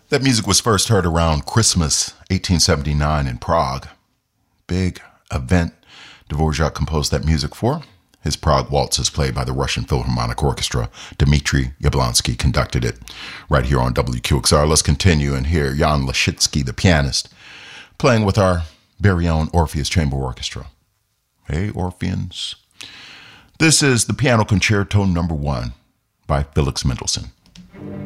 That music was first heard around Christmas 1879 in Prague. Big event Dvorak composed that music for. His Prague Waltz is played by the Russian Philharmonic Orchestra. Dmitry Yablonsky conducted it right here on WQXR. Let's continue and hear Jan Lashitsky, the pianist, playing with our very own Orpheus Chamber Orchestra. Hey, Orpheans. This is the Piano Concerto No. 1 by Felix Mendelssohn.